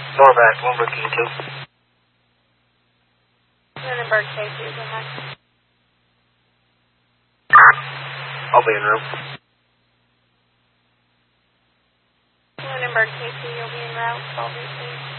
Norvac, Bloomberg K2. Lunenburg K2, go ahead. I'll be en route. Lunenburg K2, you'll be en route, 1218.